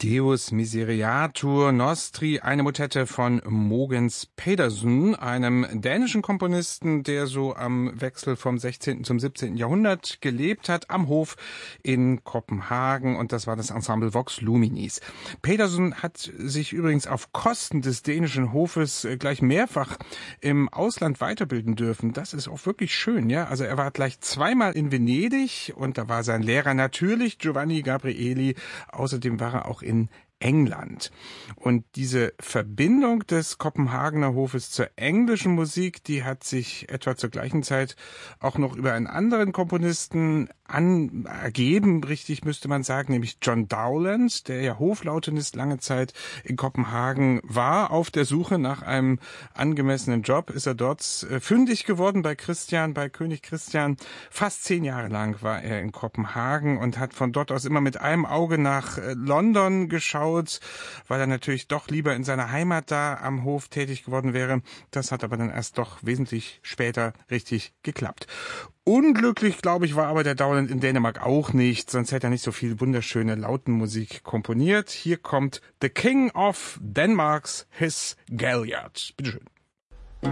Deus Misereatur Nostri, eine Motette von Mogens Pedersen, einem dänischen Komponisten, der so am Wechsel vom 16. zum 17. Jahrhundert gelebt hat, am Hof in Kopenhagen, und das war das Ensemble Vox Luminis. Pedersen hat sich übrigens auf Kosten des dänischen Hofes gleich mehrfach im Ausland weiterbilden dürfen. Das ist auch wirklich schön, ja. Also er war gleich zweimal in Venedig und da war sein Lehrer natürlich Giovanni Gabrieli. Außerdem war er auch in England. Und diese Verbindung des Kopenhagener Hofes zur englischen Musik, die hat sich etwa zur gleichen Zeit auch noch über einen anderen Komponisten ergeben, richtig müsste man sagen, nämlich John Dowland, der ja Hoflautenist lange Zeit in Kopenhagen war. Auf der Suche nach einem angemessenen Job ist er dort fündig geworden bei König Christian. Fast 10 Jahre lang war er in Kopenhagen und hat von dort aus immer mit einem Auge nach London geschaut, weil er natürlich doch lieber in seiner Heimat da am Hof tätig geworden wäre. Das hat aber dann erst doch wesentlich später richtig geklappt. Unglücklich, glaube ich, war aber der Dowland in Dänemark auch nicht, sonst hätte er nicht so viel wunderschöne Lautenmusik komponiert. Hier kommt The King of Denmark's His Galliard. Bitteschön.